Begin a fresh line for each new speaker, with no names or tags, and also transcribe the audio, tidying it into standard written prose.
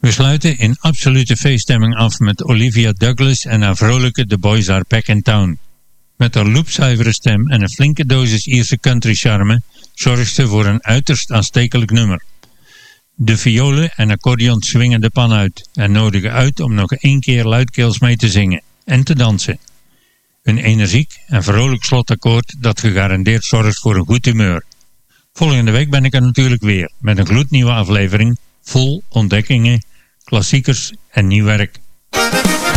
We sluiten in absolute feeststemming af met Olivia Douglas en haar vrolijke The Boys Are Back in Town. Met haar loopzuivere stem en een flinke dosis Ierse country charme zorgt ze voor een uiterst aanstekelijk nummer. De violen en accordeon swingen de pan uit en nodigen uit om nog 1 keer luidkeels mee te zingen en te dansen. Een energiek en vrolijk slotakkoord dat gegarandeerd zorgt voor een goed humeur. Volgende week ben ik er natuurlijk weer met een gloednieuwe aflevering vol ontdekkingen, klassiekers en nieuw werk.